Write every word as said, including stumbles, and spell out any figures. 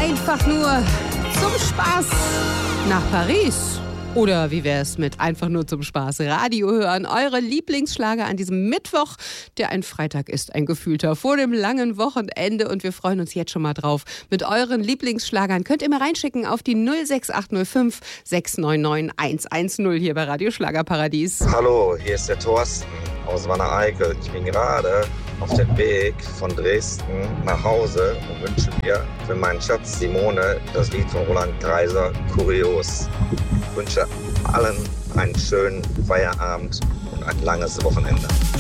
einfach nur zum Spaß nach Paris. Oder wie wär's mit einfach nur zum Spaß Radio hören? Eure Lieblingsschlager an diesem Mittwoch, der ein Freitag ist, ein gefühlter, vor dem langen Wochenende. Und wir freuen uns jetzt schon mal drauf. Mit euren Lieblingsschlagern könnt ihr mal reinschicken auf die null sechs acht null fünf sechs neun neun eins eins null hier bei Radio Schlagerparadies. Hallo, hier ist der Thorsten aus Wanne-Eickel. Ich bin gerade auf dem Weg von Dresden nach Hause und wünsche mir für meinen Schatz Simone das Lied von Roland Kaiser, Kurios. Ich wünsche allen einen schönen Feierabend und ein langes Wochenende.